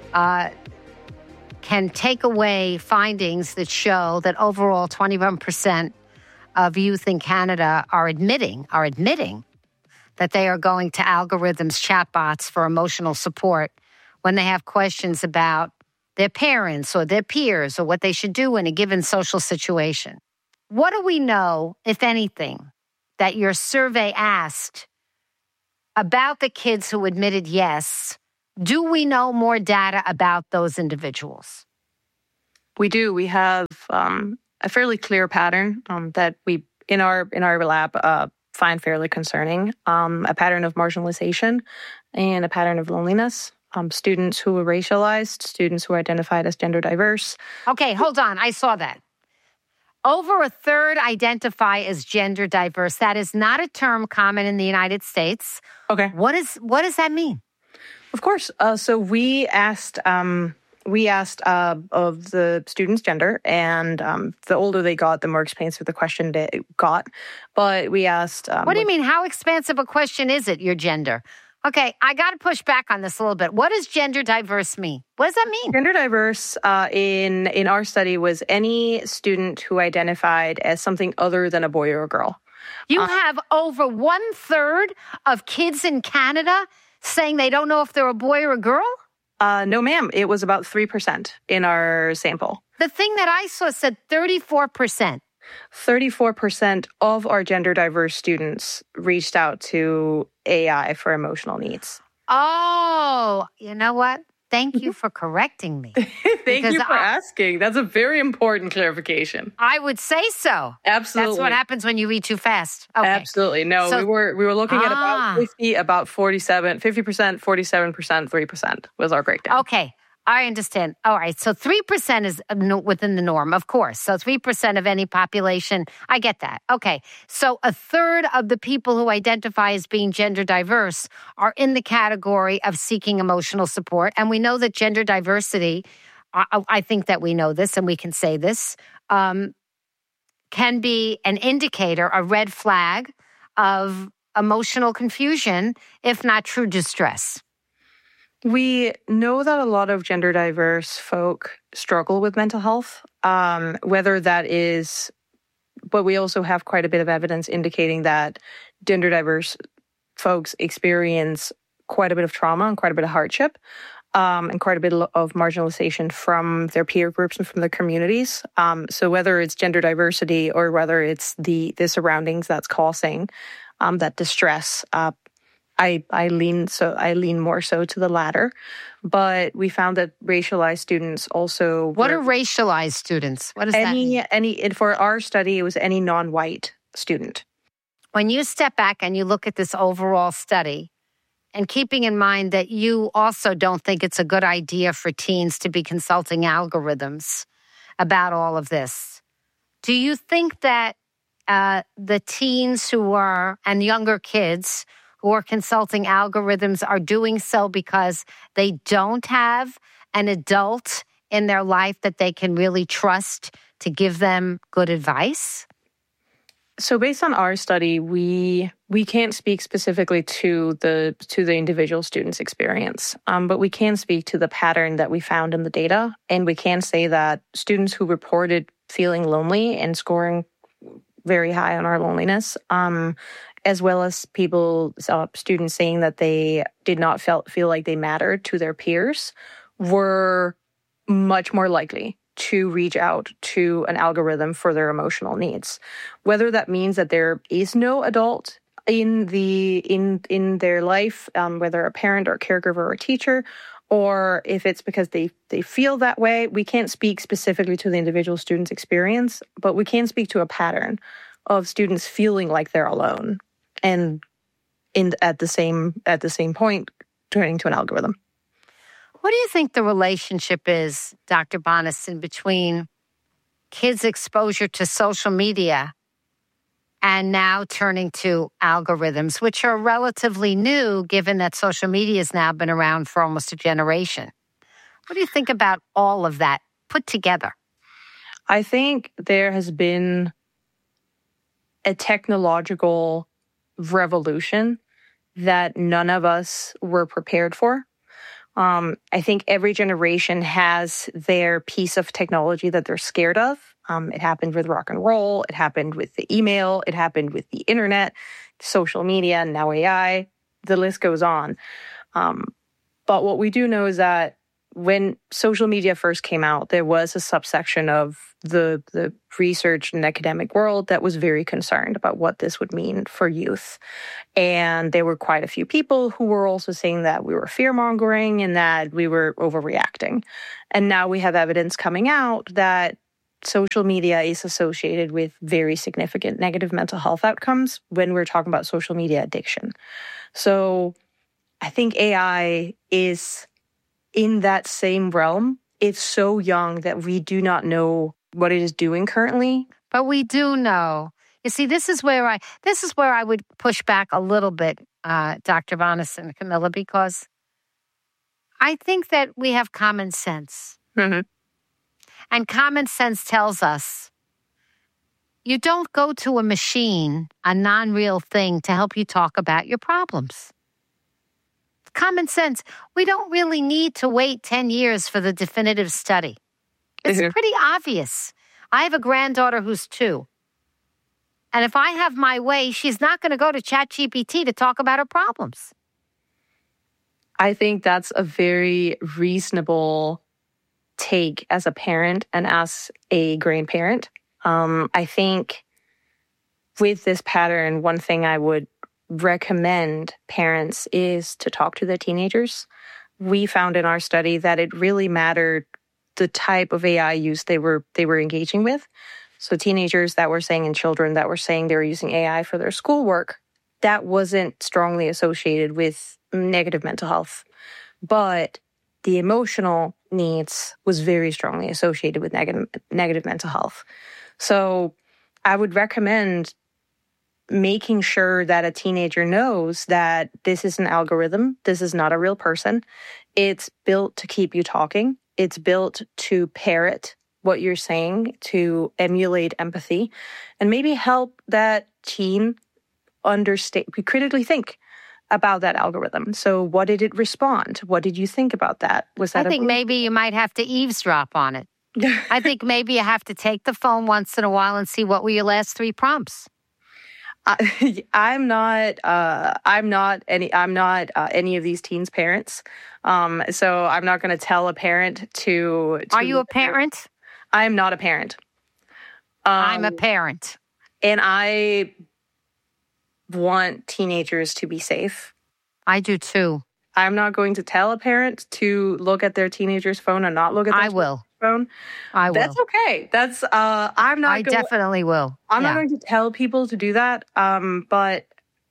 can take away findings that show that overall 21% of youth in Canada are admitting that they are going to algorithms, chatbots for emotional support when they have questions about their parents or their peers or what they should do in a given social situation. What do we know, if anything, that your survey asked about the kids who admitted yes? Do we know more data about those individuals? We do. We have a fairly clear pattern that we, in our lab, find fairly concerning. A pattern of marginalization and a pattern of loneliness. Students who were racialized, students who were identified as gender diverse. Okay, hold on. I saw that. Over a third identify as gender diverse. That is not a term common in the United States. Okay. What does that mean? Of course. So we asked of the students' gender, and the older they got, the more expansive the question they got. But we asked... what do you mean? How expansive a question is it, your gender? Okay, I got to push back on this a little bit. What does gender diverse mean? What does that mean? Gender diverse in our study was any student who identified as something other than a boy or a girl. You have over 1/3 of kids in Canada saying they don't know if they're a boy or a girl? No, ma'am. It was about 3% in our sample. The thing that I saw said 34%. 34% of our gender diverse students reached out to AI for emotional needs. Oh, you know what? Thank you for correcting me. Thank you for asking. That's a very important clarification. I would say so. Absolutely. That's what happens when you read too fast. Okay. Absolutely. No, so, we were looking at about 50%, 47%, 3% was our breakdown. Okay. I understand. All right. So 3% is within the norm, of course. So 3% of any population. I get that. Okay. So a third of the people who identify as being gender diverse are in the category of seeking emotional support. And we know that gender diversity, I think that we know this and we can say this, can be an indicator, a red flag of emotional confusion, if not true distress. We know that a lot of gender diverse folk struggle with mental health, whether that is, but we also have quite a bit of evidence indicating that gender diverse folks experience quite a bit of trauma and quite a bit of hardship, and quite a bit of marginalization from their peer groups and from their communities. So whether it's gender diversity or whether it's the surroundings that's causing that distress, I lean more so to the latter, but we found that racialized students also. What are racialized students? What does that mean? For our study, it was any non-white student. When you step back and you look at this overall study, and keeping in mind that you also don't think it's a good idea for teens to be consulting algorithms about all of this, do you think that the teens and younger kids who are consulting algorithms are doing so because they don't have an adult in their life that they can really trust to give them good advice? So based on our study, we can't speak specifically to the individual student's experience, but we can speak to the pattern that we found in the data. And we can say that students who reported feeling lonely and scoring very high on our loneliness, as well as students saying that they did not feel like they mattered to their peers, were much more likely to reach out to an algorithm for their emotional needs. Whether that means that there is no adult in their life, whether a parent or a caregiver or a teacher, or if it's because they feel that way, we can't speak specifically to the individual student's experience, but we can speak to a pattern of students feeling like they're alone and at the same point turning to an algorithm. What do you think the relationship is, Dr. Bonnison, between kids' exposure to social media and now turning to algorithms, which are relatively new, given that social media has now been around for almost a generation. What do you think about all of that put together? I think there has been a technological revolution that none of us were prepared for. I think every generation has their piece of technology that they're scared of. It happened with rock and roll. It happened with the email. It happened with the internet, social media, now AI. The list goes on. But what we do know is that when social media first came out, there was a subsection of the research and academic world that was very concerned about what this would mean for youth. And there were quite a few people who were also saying that we were fear-mongering and that we were overreacting. And now we have evidence coming out that social media is associated with very significant negative mental health outcomes when we're talking about social media addiction. So I think AI is in that same realm. It's so young that we do not know what it is doing currently. But we do know. You see, this is where I would push back a little bit, Dr. Bonason and Camilla, because I think that we have common sense. Mm-hmm. And common sense tells us you don't go to a machine, a non-real thing, to help you talk about your problems. Common sense. We don't really need to wait 10 years for the definitive study. It's pretty obvious. I have a granddaughter who's 2. And if I have my way, she's not going to go to ChatGPT to talk about her problems. I think that's a very reasonable take as a parent and as a grandparent. I think with this pattern, one thing I would recommend parents is to talk to their teenagers. We found in our study that it really mattered the type of AI use they were engaging with. So teenagers that were saying and children that were saying they were using AI for their schoolwork, that wasn't strongly associated with negative mental health. But the emotional needs was very strongly associated with negative mental health. So I would recommend making sure that a teenager knows that this is an algorithm. This is not a real person. It's built to keep you talking. It's built to parrot what you're saying, to emulate empathy, and maybe help that teen understand, critically think about that algorithm. So what did it respond? What did you think about that? Was that I think maybe you might have to eavesdrop on it. I think maybe you have to take the phone once in a while and see what were your last 3 prompts. I'm not any of these teens' parents. So I'm not going to tell a parent to. Are you a parent? I am not a parent. I'm a parent. And I want teenagers to be safe. I do too. I'm not going to tell a parent to look at their teenager's phone and not look at their phone. I will. That's okay. That's I definitely will. I'm not going to tell people to do that. But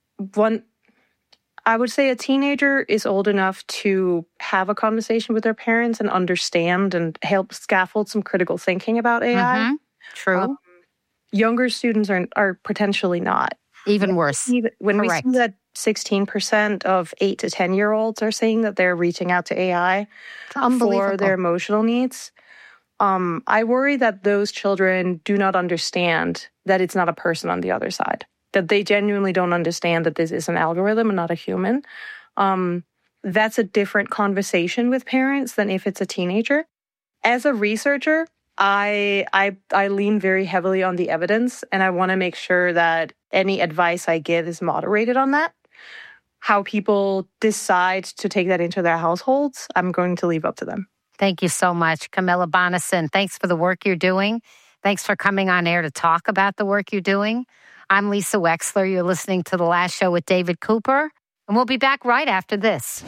I would say a teenager is old enough to have a conversation with their parents and understand and help scaffold some critical thinking about AI. Mm-hmm. True. Younger students are potentially not. Even worse. When we see that 16% of 8 to 10-year-olds are saying that they're reaching out to AI for their emotional needs, I worry that those children do not understand that it's not a person on the other side, that they genuinely don't understand that this is an algorithm and not a human. That's a different conversation with parents than if it's a teenager. As a researcher, I lean very heavily on the evidence, and I want to make sure that any advice I give is moderated on that. How people decide to take that into their households, I'm going to leave up to them. Thank you so much, Camilla Bonason. Thanks for the work you're doing. Thanks for coming on air to talk about the work you're doing. I'm Lisa Wexler. You're listening to The Last Show with David Cooper, and we'll be back right after this.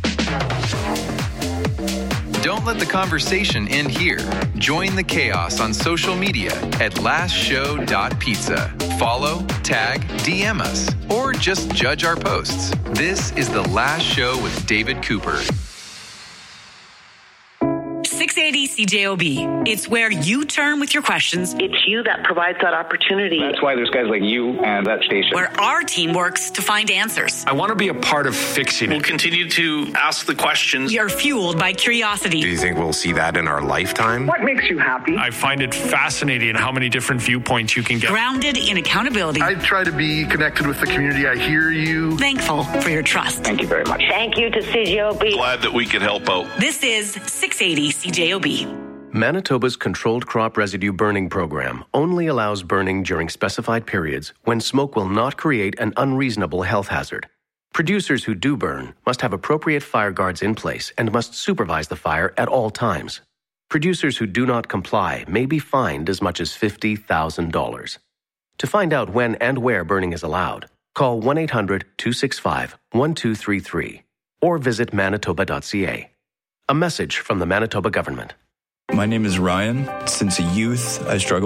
Don't let the conversation end here. Join the chaos on social media at lastshow.pizza. Follow, tag, DM us, or just judge our posts. This is The Last Show with David Cooper. 680 680 CJOB. It's where you turn with your questions. It's you that provides that opportunity. That's why there's guys like you and that station. Where our team works to find answers. I want to be a part of fixing it. We'll continue to ask the questions. You're fueled by curiosity. Do you think we'll see that in our lifetime? What makes you happy? I find it fascinating how many different viewpoints you can get. Grounded in accountability. I try to be connected with the community. I hear you. Thankful for your trust. Thank you very much. Thank you to CJOB. Glad that we could help out. This is 680 CJOB. Manitoba's Controlled Crop Residue Burning Program only allows burning during specified periods when smoke will not create an unreasonable health hazard. Producers who do burn must have appropriate fire guards in place and must supervise the fire at all times. Producers who do not comply may be fined as much as $50,000. To find out when and where burning is allowed, call 1-800-265-1233 or visit manitoba.ca. A message from the Manitoba government. My name is Ryan. Since a youth, I struggled